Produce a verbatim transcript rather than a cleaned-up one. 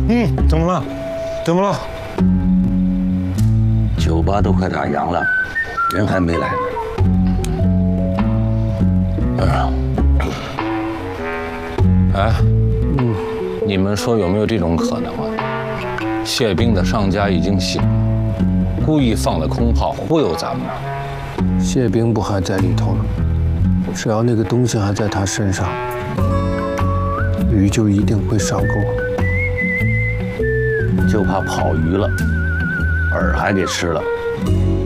嗯，怎么了？怎么了？ 酒吧都快打烊了，人还没来呢。 哎，哎，嗯，你们说有没有这种可能啊？谢兵的上家已经醒了，故意放了空炮忽悠咱们呢。 谢兵不还在里头呢？只要那个东西还在他身上，鱼就一定会上钩。 就怕跑鱼了，饵还给吃了。